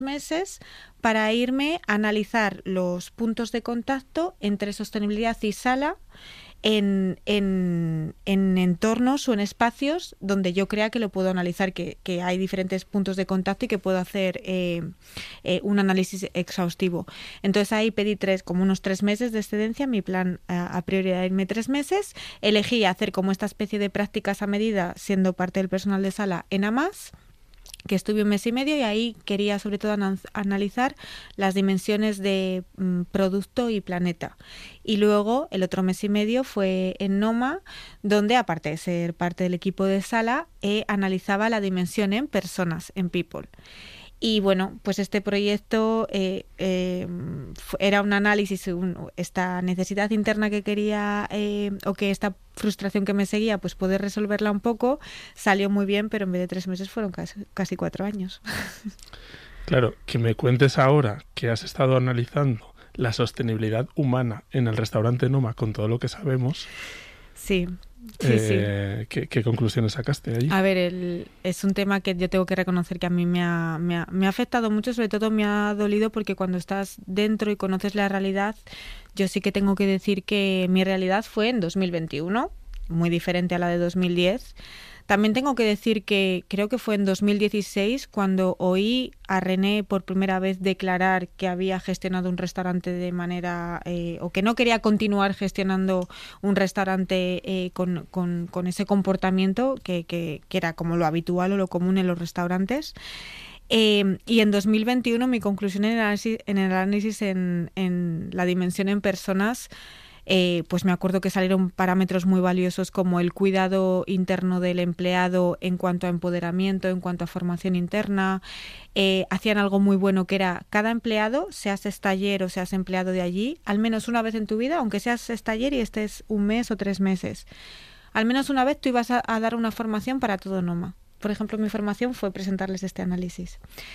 meses para irme a analizar los puntos de contacto entre sostenibilidad y sala en entornos o en espacios donde yo crea que lo puedo analizar, que hay diferentes puntos de contacto y que puedo hacer un análisis exhaustivo. Entonces ahí pedí como unos 3 meses de excedencia. Mi plan a priori era irme 3 meses. Elegí hacer como esta especie de prácticas a medida siendo parte del personal de sala en AMAS, que estuve 1 mes y medio, y ahí quería sobre todo analizar las dimensiones de producto y planeta. Y luego el otro 1 mes y medio fue en Noma, donde aparte de ser parte del equipo de sala, analizaba la dimensión en personas, en people. Y bueno, pues este proyecto era un análisis, esta necesidad interna que quería, o que esta frustración que me seguía, pues poder resolverla un poco. Salió muy bien, pero en vez de 3 meses fueron casi 4 años. Claro, que me cuentes ahora que has estado analizando la sostenibilidad humana en el restaurante Noma con todo lo que sabemos. Sí. ¿Qué conclusiones sacaste allí? A ver, es un tema que yo tengo que reconocer que a mí me ha afectado mucho, sobre todo me ha dolido porque cuando estás dentro y conoces la realidad, yo sí que tengo que decir que mi realidad fue en 2021, muy diferente a la de 2010. También tengo que decir que creo que fue en 2016 cuando oí a René por primera vez declarar que había gestionado un restaurante de manera, o que no quería continuar gestionando un restaurante con ese comportamiento que era como lo habitual o lo común en los restaurantes. Y en 2021 mi conclusión en el análisis en la dimensión en personas, pues me acuerdo que salieron parámetros muy valiosos como el cuidado interno del empleado en cuanto a empoderamiento, en cuanto a formación interna. Hacían algo muy bueno que era cada empleado, seas estaller o seas empleado de allí, al menos una vez en tu vida, aunque seas estaller y estés 1 mes o 3 meses, al menos una vez tú ibas a dar una formación para todo Noma. Por ejemplo, mi formación fue presentarles este análisis.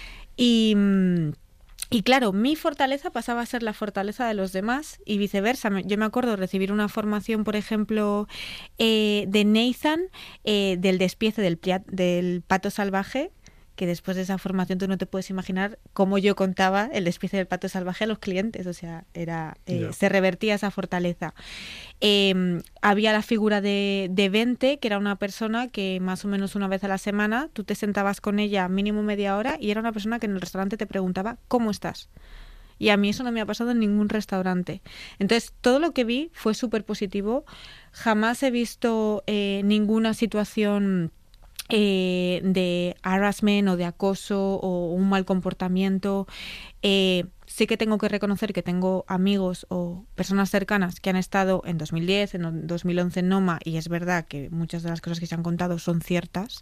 Y claro, mi fortaleza pasaba a ser la fortaleza de los demás y viceversa. Yo me acuerdo de recibir una formación, por ejemplo, de Nathan, del despiece del pato salvaje, que después de esa formación tú no te puedes imaginar cómo yo contaba el despiece del pato salvaje a los clientes. O sea, se revertía esa fortaleza. Había la figura de Vente, que era una persona que más o menos una vez a la semana tú te sentabas con ella mínimo media hora y era una persona que en el restaurante te preguntaba ¿cómo estás? Y a mí eso no me ha pasado en ningún restaurante. Entonces, todo lo que vi fue súper positivo. Jamás he visto ninguna situación de harassment o de acoso o un mal comportamiento. Sí que tengo que reconocer que tengo amigos o personas cercanas que han estado en 2010, en 2011 en Noma, y es verdad que muchas de las cosas que se han contado son ciertas.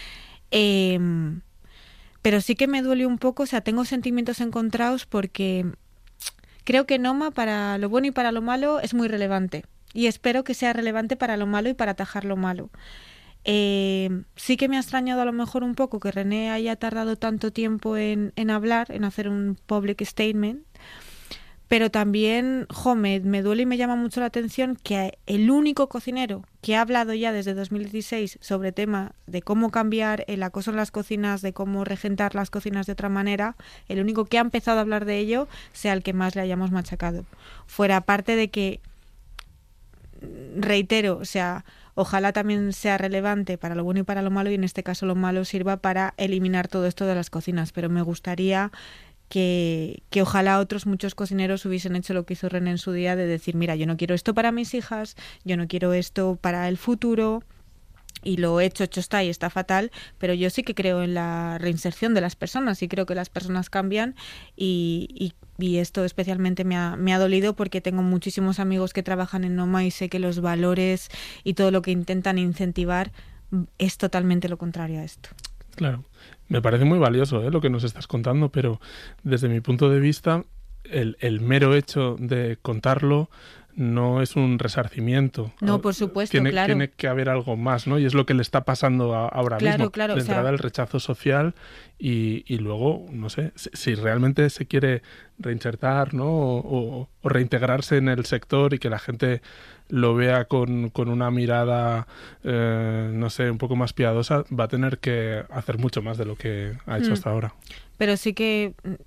Pero sí que me duele un poco, o sea, tengo sentimientos encontrados porque creo que Noma, para lo bueno y para lo malo, es muy relevante. Y espero que sea relevante para lo malo y para atajar lo malo. Sí que me ha extrañado a lo mejor un poco que René haya tardado tanto tiempo en hablar, en hacer un public statement, pero también me duele y me llama mucho la atención que el único cocinero que ha hablado ya desde 2016 sobre tema de cómo cambiar el acoso en las cocinas, de cómo regentar las cocinas de otra manera, el único que ha empezado a hablar de ello sea el que más le hayamos machacado. Fuera parte de que, reitero, o sea, ojalá también sea relevante para lo bueno y para lo malo, y en este caso lo malo sirva para eliminar todo esto de las cocinas, pero me gustaría que ojalá muchos cocineros hubiesen hecho lo que hizo René en su día, de decir, mira, yo no quiero esto para mis hijas, yo no quiero esto para el futuro, y lo hecho está y está fatal, pero yo sí que creo en la reinserción de las personas y creo que las personas cambian, y esto especialmente me ha dolido porque tengo muchísimos amigos que trabajan en Noma y sé que los valores y todo lo que intentan incentivar es totalmente lo contrario a esto. Claro, me parece muy valioso lo que nos estás contando, pero desde mi punto de vista el mero hecho de contarlo no es un resarcimiento. No, por supuesto, tiene, claro. Tiene que haber algo más, ¿no? Y es lo que le está pasando ahora mismo. Claro, De entrada el rechazo social y luego, no sé, si realmente se quiere reinsertar, ¿no? O reintegrarse en el sector y que la gente lo vea con una mirada, no sé, un poco más piadosa, va a tener que hacer mucho más de lo que ha hecho hasta ahora. Pero sí que